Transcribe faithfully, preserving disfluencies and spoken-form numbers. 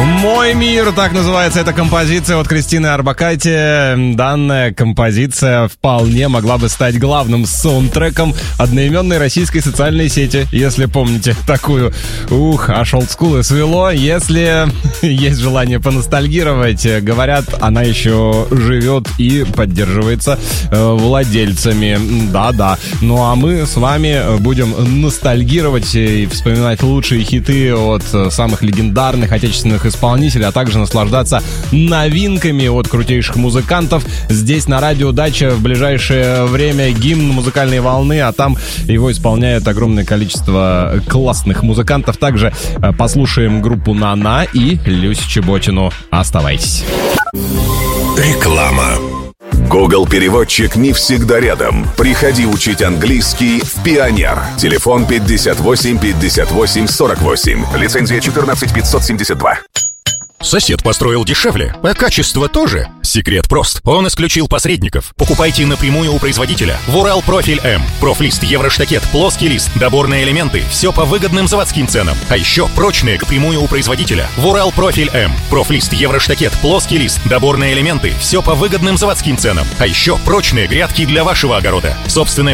«Мой мир», так называется эта композиция от Кристины Орбакайте. Данная композиция вполне могла бы стать главным саундтреком одноименной российской социальной сети, если помните такую. Ух, аж олдскулы свело. Если есть желание поностальгировать, говорят, она еще живет и поддерживается владельцами. Да-да. Ну а мы с вами будем ностальгировать и вспоминать лучшие хиты от самых легендарных отечественных исполнителей, а также наслаждаться новинками от крутейших музыкантов. Здесь на радио Дача в ближайшее время гимн музыкальной волны, а там его исполняет огромное количество классных музыкантов. Также послушаем группу «Нана» и Люсю Чеботину. Оставайтесь. Реклама. Google переводчик не всегда рядом. Приходи учить английский в Пионер. Телефон пятьдесят восемь пятьдесят восемь сорок восемь. Лицензия четырнадцать пятьсот семьдесят два. Сосед построил дешевле, а качество тоже. Секрет прост. Он исключил посредников. Покупайте напрямую у производителя. В Урал Профиль М. Профлист, Евроштакет, плоский лист, доборные элементы. Все по выгодным заводским ценам. А еще прочные напрямую у производителя. В Урал Профиль М. Профлист, Евроштакет, плоский лист, доборные элементы. Все по выгодным заводским ценам. А еще прочные грядки для вашего огорода. Собственная